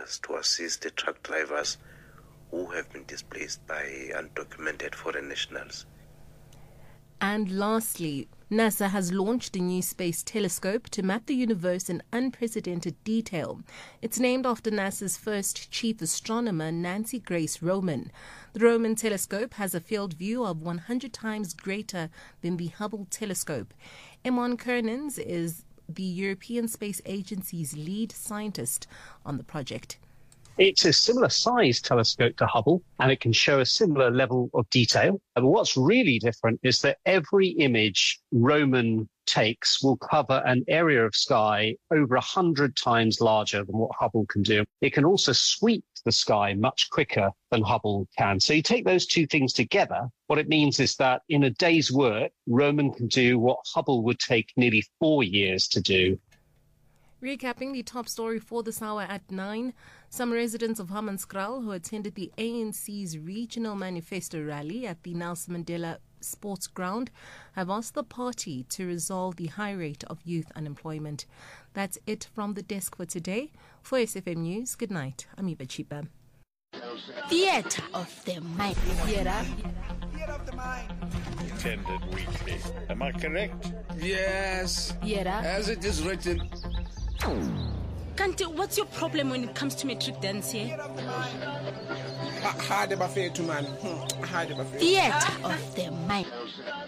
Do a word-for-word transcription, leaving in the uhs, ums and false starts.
measures to assist the truck drivers who have been displaced by undocumented foreign nationals. And lastly, NASA has launched a new space telescope to map the universe in unprecedented detail. It's named after NASA's first chief astronomer, Nancy Grace Roman. The Roman telescope has a field view of one hundred times greater than the Hubble telescope. Eamon Kearns is the European Space Agency's lead scientist on the project. It's a similar size telescope to Hubble, and it can show a similar level of detail. But what's really different is that every image Roman takes will cover an area of sky over one hundred times larger than what Hubble can do. It can also sweep the sky much quicker than Hubble can. So you take those two things together, what it means is that in a day's work, Roman can do what Hubble would take nearly four years to do. Recapping the top story for this hour at nine, some residents of Hammanskraal who attended the A N C's regional manifesto rally at the Nelson Mandela Sports Ground have asked the party to resolve the high rate of youth unemployment. That's it from the desk for today. For S F M News, good night. I'm Eva Chipa. Theatre of the Mind. Theatre. Theatre of the Mind. Attended weekly. Am I correct? Yes. Theatre. As it is written. Kante, what's your problem when it comes to metric dance here? Hard about fair to man. Hard about fair. Theatre of the Mind.